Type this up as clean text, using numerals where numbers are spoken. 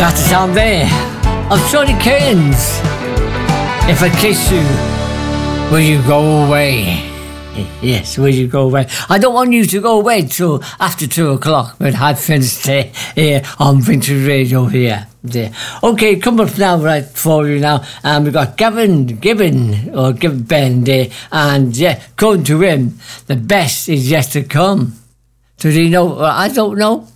That's the sound there of Tony Cairns. If I kiss you, will you go away? Yes, will you go away? I don't want you to go away till after 2 o'clock, but I've finished here on Vintage Radio here. There. Okay, come up now right for you now, and we've got Gavin Ben there, and according to him, the best is yet to come. Does he know? I don't know.